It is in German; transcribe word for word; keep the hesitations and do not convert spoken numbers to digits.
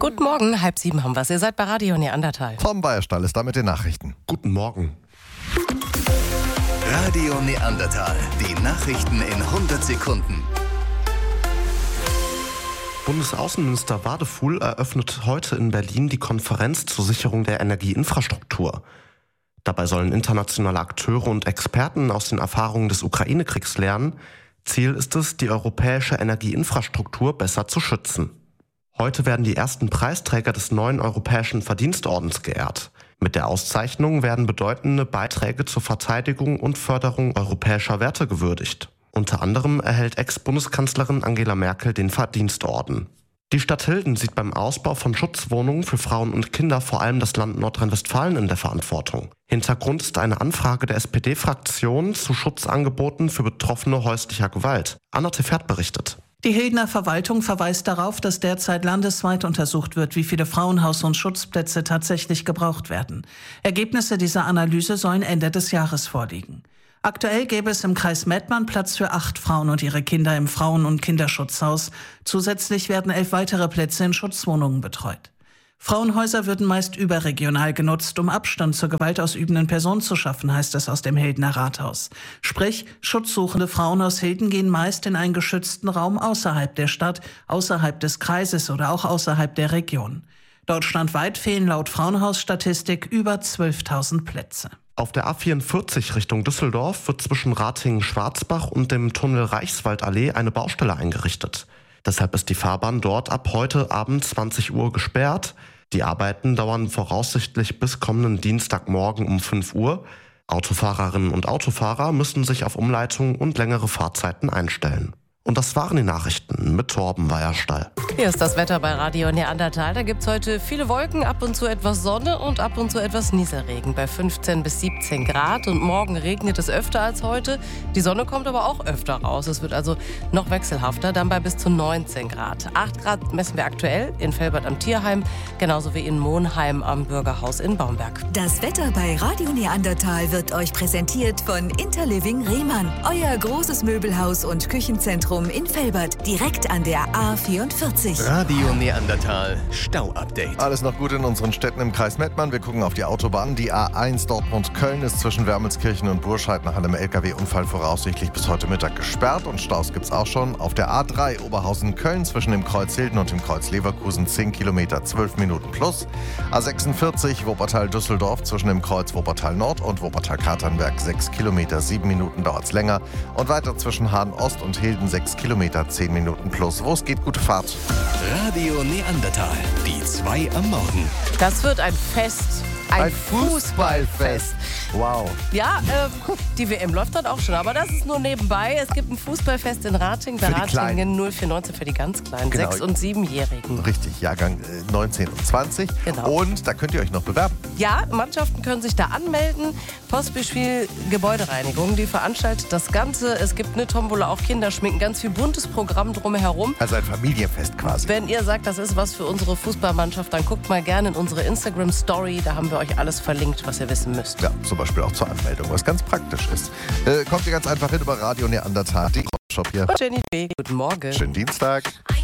Guten Morgen, halb sieben haben wir es. Ihr seid bei Radio Neandertal. Tom Beierstall ist da mit den Nachrichten. Guten Morgen. Radio Neandertal. Die Nachrichten in hundert Sekunden. Bundesaußenminister Wadefuhl eröffnet heute in Berlin die Konferenz zur Sicherung der Energieinfrastruktur. Dabei sollen internationale Akteure und Experten aus den Erfahrungen des Ukraine-Kriegs lernen. Ziel ist es, die europäische Energieinfrastruktur besser zu schützen. Heute werden die ersten Preisträger des neuen Europäischen Verdienstordens geehrt. Mit der Auszeichnung werden bedeutende Beiträge zur Verteidigung und Förderung europäischer Werte gewürdigt. Unter anderem erhält Ex-Bundeskanzlerin Angela Merkel den Verdienstorden. Die Stadt Hilden sieht beim Ausbau von Schutzwohnungen für Frauen und Kinder vor allem das Land Nordrhein-Westfalen in der Verantwortung. Hintergrund ist eine Anfrage der S P D-Fraktion zu Schutzangeboten für Betroffene häuslicher Gewalt. Anna Tefert berichtet. Die Hildener Verwaltung verweist darauf, dass derzeit landesweit untersucht wird, wie viele Frauenhaus- und Schutzplätze tatsächlich gebraucht werden. Ergebnisse dieser Analyse sollen Ende des Jahres vorliegen. Aktuell gäbe es im Kreis Mettmann Platz für acht Frauen und ihre Kinder im Frauen- und Kinderschutzhaus. Zusätzlich werden elf weitere Plätze in Schutzwohnungen betreut. Frauenhäuser würden meist überregional genutzt, um Abstand zur gewaltausübenden Person zu schaffen, heißt es aus dem Hildener Rathaus. Sprich, schutzsuchende Frauen aus Hilden gehen meist in einen geschützten Raum außerhalb der Stadt, außerhalb des Kreises oder auch außerhalb der Region. Deutschlandweit fehlen laut Frauenhausstatistik über zwölftausend Plätze. Auf der A vierundvierzig Richtung Düsseldorf wird zwischen Ratingen-Schwarzbach und dem Tunnel Reichswaldallee eine Baustelle eingerichtet. Deshalb ist die Fahrbahn dort ab heute Abend zwanzig Uhr gesperrt. Die Arbeiten dauern voraussichtlich bis kommenden Dienstagmorgen um fünf Uhr. Autofahrerinnen und Autofahrer müssen sich auf Umleitungen und längere Fahrzeiten einstellen. Und das waren die Nachrichten mit Torben Beierstall. Hier ist das Wetter bei Radio Neandertal. Da gibt es heute viele Wolken, ab und zu etwas Sonne und ab und zu etwas Nieselregen bei fünfzehn bis siebzehn Grad. Und morgen regnet es öfter als heute. Die Sonne kommt aber auch öfter raus. Es wird also noch wechselhafter, dann bei bis zu neunzehn Grad. acht Grad messen wir aktuell in Velbert am Tierheim, genauso wie in Monheim am Bürgerhaus in Baumberg. Das Wetter bei Radio Neandertal wird euch präsentiert von Interliving Rehmann. Euer großes Möbelhaus und Küchenzentrum in Velbert, direkt an der A vierundvierzig. Radio Neandertal Stau-Update. Alles noch gut in unseren Städten im Kreis Mettmann. Wir gucken auf die Autobahn. Die A eins Dortmund-Köln ist zwischen Wermelskirchen und Burscheid nach einem L K W-Unfall voraussichtlich bis heute Mittag gesperrt. Und Staus gibt's auch schon. Auf der A drei Oberhausen-Köln zwischen dem Kreuz Hilden und dem Kreuz Leverkusen zehn Kilometer, zwölf Minuten plus. A sechsundvierzig Wuppertal-Düsseldorf zwischen dem Kreuz Wuppertal-Nord und Wuppertal-Katernberg sechs Kilometer, sieben Minuten dauert's länger. Und weiter zwischen Hahn-Ost und Hilden sechs Kilometer, zehn Minuten plus. Wo es geht, gute Fahrt. Radio Neandertal. Die zwei am Morgen. Das wird ein Fest. Ein, Ein Fußballfest. Fußballfest. Wow. Ja, ähm, die W M läuft dann auch schon, aber das ist nur nebenbei. Es gibt ein Fußballfest in Ratingen, bei Für die Ratingen Kleinen. null vier neunzehn für die ganz Kleinen, Genau. sechs- und siebenjährigen. Richtig, Jahrgang äh, neunzehn und zwanzig. Genau. Und da könnt ihr euch noch bewerben. Ja, Mannschaften können sich da anmelden. Postspiel Gebäudereinigung, die veranstaltet das Ganze. Es gibt eine Tombola, auch Kinderschminken, ganz viel buntes Programm drumherum. Also ein Familienfest quasi. Wenn ihr sagt, das ist was für unsere Fußballmannschaft, dann guckt mal gerne in unsere Instagram-Story. Da haben wir euch alles verlinkt, was ihr wissen müsst. Ja, zum Beispiel auch zur Anmeldung, was ganz praktisch ist. Äh, kommt ihr ganz einfach hin über Radio Neandertal. Die Shop hier. Jenny B. Guten Morgen. Schönen Dienstag.